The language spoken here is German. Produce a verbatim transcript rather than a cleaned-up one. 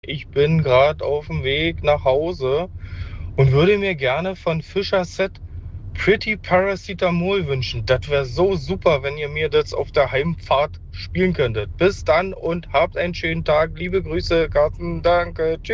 ich bin gerade auf dem Weg nach Hause und würde mir gerne von Fischer Set Pretty Paracetamol wünschen. Das wäre so super, wenn ihr mir das auf der Heimfahrt spielen könntet. Bis dann und habt einen schönen Tag. Liebe Grüße, Carsten. Danke. Tschüss.